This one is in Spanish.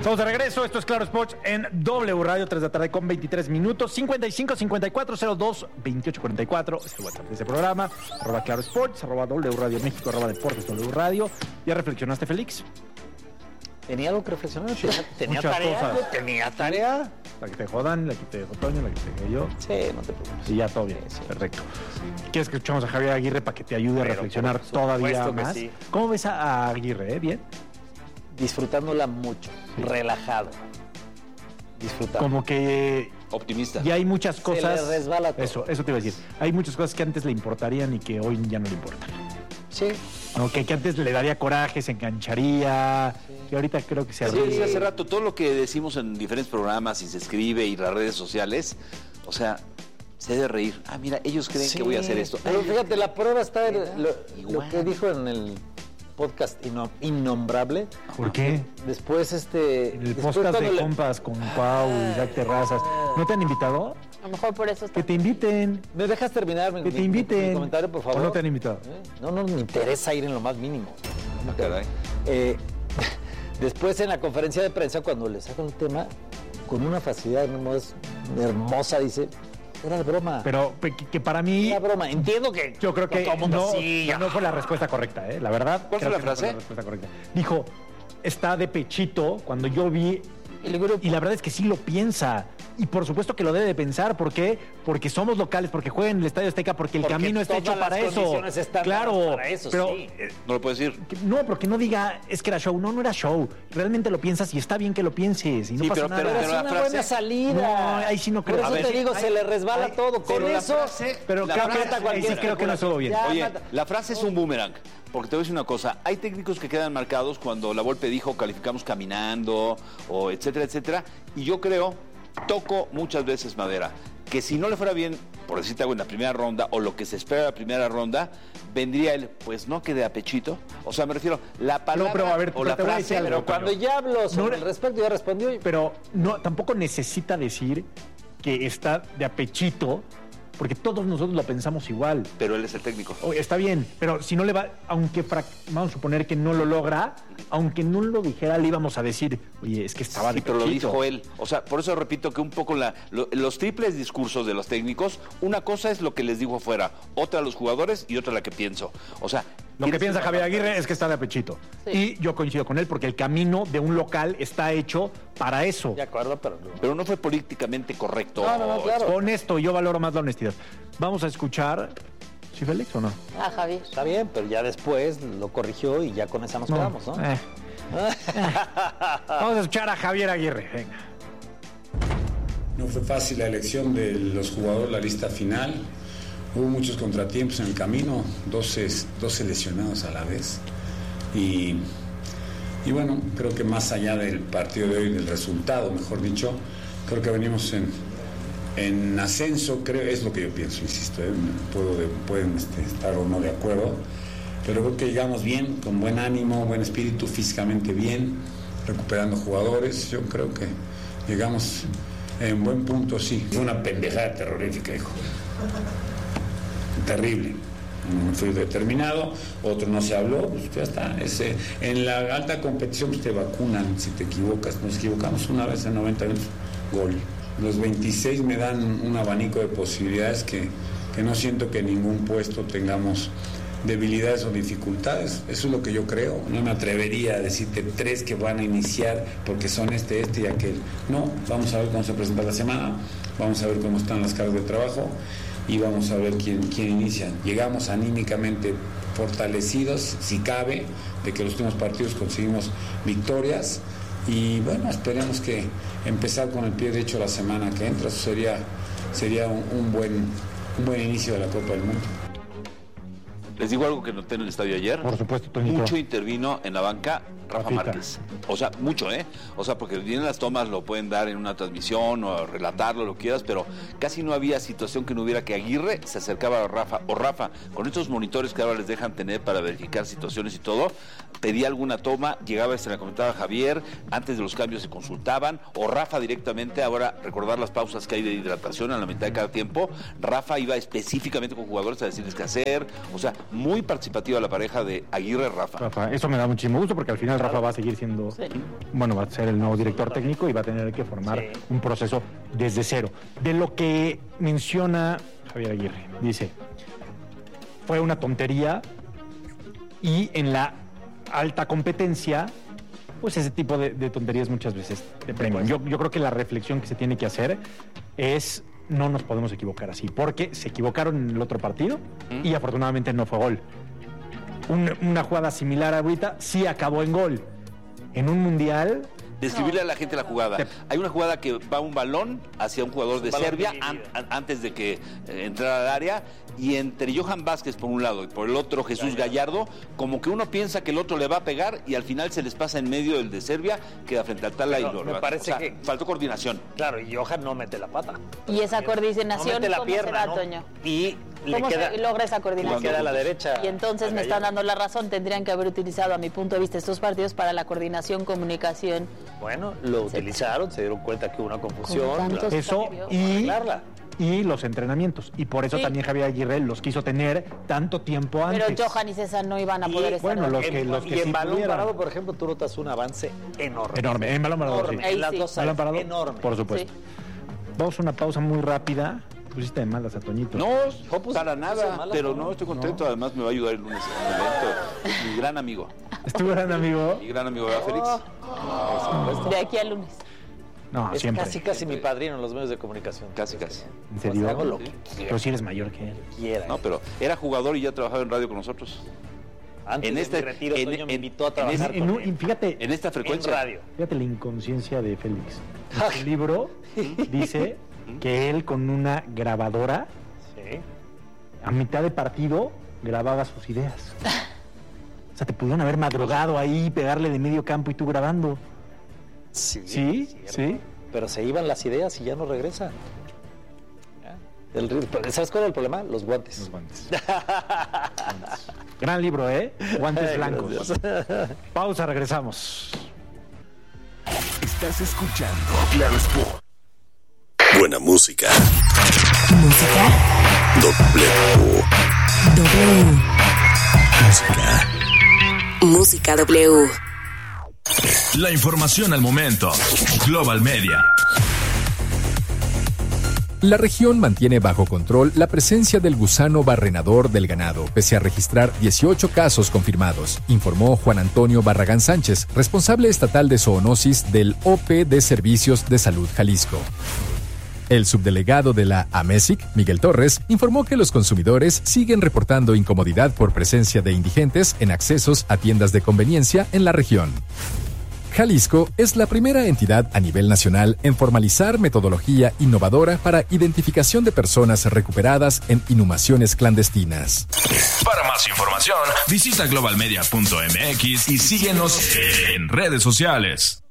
Estamos de regreso, esto es Claro Sports en W Radio, 3 de la tarde con 23 minutos, 55-54-02-2844, es el WhatsApp de este programa, @Claro Sports, @W Radio México, @Deportes W Radio. ¿Ya reflexionaste, Félix? ¿Tenía algo que reflexionar? ¿Tenía Muchas tarea? cosas. ¿Tenía tarea? La que te jodan, la que te dejó Toño, la que te dejé yo. Sí, no te preocupes. Y ya todo bien, Sí. perfecto. ¿Quieres que escuchemos a Javier Aguirre para que te ayude a reflexionar todavía más? Sí. ¿Cómo ves a Aguirre? ¿Bien? Disfrutándola mucho, relajado. Disfrutando. Como que Optimista. ya hay muchas cosas. Se le resbala todo. Eso te iba a decir. Hay muchas cosas que antes le importarían y que hoy ya no le importan. Sí. ¿No? Que antes le daría coraje, se engancharía. Que ahorita creo que se Sí, arregla. hace rato, todo lo que decimos en diferentes programas y se escribe y las redes sociales, o sea, se debe reír. Ah, mira, ellos creen que voy a hacer esto. Pero fíjate, la prueba está en lo Igual. que dijo en el podcast innombrable. ¿Por qué? Después, En el después podcast de cuando compas con Pau y Isaac Terrazas. ¿No te han invitado? A lo mejor por eso está. Que te inviten. ¿Me dejas terminar Que te inviten. mi comentario, por favor? ¿O no te han invitado? No me interesa ir en lo más mínimo. Ah, caray. Después en la conferencia de prensa, cuando le sacan el tema, con una facilidad hermosa, dice, era de broma. Pero que para mí, Era broma. Entiendo que yo creo que todo el mundo sí, no fue la respuesta correcta, ¿eh? La verdad. ¿Cuál fue creo la que no frase? la respuesta correcta. Dijo, está de pechito cuando yo vi. Y la verdad es que sí lo piensa. Y por supuesto que lo debe de pensar. ¿Por qué? Porque somos locales, porque juega en el Estadio Azteca, porque el camino está hecho para eso. Claro, para eso, pero sí. No lo puedo decir. no, porque no diga es que era show. No era show. Realmente lo piensas y está bien que lo pienses. Y no Sí, pasa pero- nada. pero es la una frase- buena salida. No, ahí sí no creo. Por eso A ver, te digo, se le resbala ay, todo. Con pero la eso, frase- Pero la creo que, frase- ahí sí creo que no estuvo bien. Ya, Oye, mata. la frase es un boomerang. Porque te voy a decir una cosa, hay técnicos que quedan marcados cuando la Volpe dijo calificamos caminando, o etcétera, etcétera. Y yo creo, toco muchas veces madera, que si no le fuera bien, por decirte algo, en la primera ronda, o lo que se espera de la primera ronda, vendría él, pues no quede a pechito. O sea, me refiero, la palabra pero a ver, o la te voy a decir frase, algo. Pero cuando ya habló sobre No, el respecto, ya respondió. Pero no, tampoco necesita decir que está de apechito, porque todos nosotros lo pensamos igual. pero él es el técnico. Oye, está bien, pero si no le va, aunque vamos a suponer que no lo logra, aunque no lo dijera, le íbamos a decir, oye, es que estaba Sí, de pero lo pechito. dijo él. O sea, por eso repito que un poco los triples discursos de los técnicos, una cosa es lo que les digo afuera, otra a los jugadores y otra la que pienso. O sea, Lo que tienes piensa una Javier parte- Aguirre es que está de apechito. Sí. Y yo coincido con él porque el camino de un local está hecho para eso. De acuerdo, pero no. Pero no fue políticamente correcto. No, claro. Honesto, yo valoro más la honestidad. Vamos a escuchar. ¿Sí, Félix, o no? Ah, Javier. Está bien, pero ya después lo corrigió y ya con esa nos quedamos, ¿no? Vamos a escuchar a Javier Aguirre. Venga. No fue fácil la elección de los jugadores, la lista final. Hubo muchos contratiempos en el camino, 12 lesionados a la vez. Y bueno, creo que más allá del partido de hoy, del resultado, mejor dicho, creo que venimos en ascenso, creo, es lo que yo pienso, insisto, pueden estar o no de acuerdo, pero creo que llegamos bien, con buen ánimo, buen espíritu, físicamente bien, recuperando jugadores. Yo creo que llegamos en buen punto, sí. Fue una pendejada terrorífica, hijo. Terrible. Uno fue determinado, otro no se habló, pues ya está. En la alta competición pues te vacunan si te equivocas. Nos equivocamos una vez en 90 minutos, gol. Los 26 me dan un abanico de posibilidades que no siento que en ningún puesto tengamos debilidades o dificultades. Eso es lo que yo creo. No me atrevería a decirte 3 que van a iniciar porque son este y aquel. No, vamos a ver cómo se presenta la semana, vamos a ver cómo están las cargas de trabajo y vamos a ver quién inicia. Llegamos anímicamente fortalecidos, si cabe, de que los últimos partidos conseguimos victorias y bueno, esperemos que empezar con el pie derecho la semana que entra. Eso sería un buen inicio de la Copa del Mundo. Les digo algo que noté en el estadio ayer. Por supuesto, Toñito. Mucho intervino en la banca Rafa Rafita. Márquez. O sea, mucho, ¿eh? O sea, porque vienen las tomas, lo pueden dar en una transmisión o relatarlo, lo que quieras, pero casi no había situación que no hubiera que Aguirre se acercaba a Rafa. O Rafa, con estos monitores que ahora les dejan tener para verificar situaciones y todo, pedía alguna toma, llegaba, se la comentaba Javier, antes de los cambios se consultaban, o Rafa directamente, ahora recordar las pausas que hay de hidratación a la mitad de cada tiempo, Rafa iba específicamente con jugadores a decirles qué hacer, o sea, muy participativa la pareja de Aguirre-Rafa. Rafa, eso me da muchísimo gusto porque al final final Rafa va a seguir siendo, va a ser el nuevo director técnico y va a tener que formar un proceso desde cero. De lo que menciona Javier Aguirre, dice, fue una tontería y en la alta competencia, pues ese tipo de tonterías muchas veces te premian. Yo creo que la reflexión que se tiene que hacer es, no nos podemos equivocar así, porque se equivocaron en el otro partido y afortunadamente no fue gol. Una jugada similar ahorita sí acabó en gol. En un mundial... Describirle a la gente la jugada. Hay una jugada que va un balón hacia un jugador de Serbia antes de que entrara al área, y entre Johan Vázquez por un lado y por el otro Jesús Gallardo, como que uno piensa que el otro le va a pegar y al final se les pasa en medio el de Serbia, queda frente al Tala y lo me parece que faltó coordinación. Claro, y Johan no mete la pata. Y esa coordinación, no ¿cómo se da, Toño? Y ¿Cómo se logra esa coordinación? Queda a la derecha. Y entonces me están dando la razón, tendrían que haber utilizado, a mi punto de vista, estos partidos para la coordinación, comunicación. Bueno, lo utilizaron, se dieron cuenta que hubo una confusión. Eso y los entrenamientos. Y por eso también Javier Aguirre los quiso tener tanto tiempo antes. Pero Johan y César no iban a poder estar. Bueno, los que y en sí balón pudieran. parado, por ejemplo, tú notas un avance enorme. En balón parado, sí. En las dos áreas, enorme. Por supuesto. Sí. Vamos a una pausa muy rápida. Pusiste de malas a Toñito. No, para nada, pero no, estoy contento. Además me va a ayudar el lunes en el evento. Mi gran amigo. ¿Es tu gran amigo? Mi gran amigo, ¿verdad, Félix? De aquí al lunes. No, Es siempre. casi mi padrino en los medios de comunicación. Casi. ¿En serio? Hago lo que Pero si eres mayor que él. quiera. No, pero era jugador y ya trabajaba en radio con nosotros. Antes en de este- mi retiro, en- Toño me en- invitó a en trabajar ese- con él. Fíjate, En esta En frecuencia. radio. fíjate la inconsciencia de Félix. En su libro dice que él con una grabadora, Sí. a mitad de partido, grababa sus ideas. O sea, te pudieron haber madrugado ahí, pegarle de medio campo y tú grabando. Sí. ¿Sí? cierto. ¿Sí? Pero se iban las ideas y ya no regresa. ¿Sabes cuál es el problema? Los guantes. Los guantes. Gran libro, ¿eh? Guantes blancos. Pausa, regresamos. Estás escuchando Claro Sport. Buena música. Música W. Música. Música W. La información al momento. Global Media. La región mantiene bajo control la presencia del gusano barrenador del ganado, pese a registrar 18 casos confirmados, informó Juan Antonio Barragán Sánchez, responsable estatal de zoonosis del OP de Servicios de Salud Jalisco. El subdelegado de la AMESIC, Miguel Torres, informó que los consumidores siguen reportando incomodidad por presencia de indigentes en accesos a tiendas de conveniencia en la región. Jalisco es la primera entidad a nivel nacional en formalizar metodología innovadora para identificación de personas recuperadas en inhumaciones clandestinas. Para más información, visita globalmedia.mx y síguenos en redes sociales.